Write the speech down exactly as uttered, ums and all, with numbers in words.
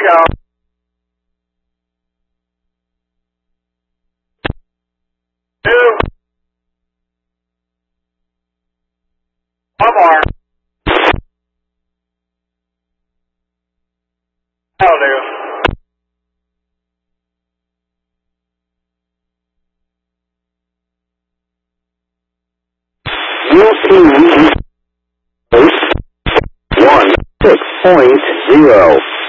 go. Two. One more. That'll do. U P one six point zero.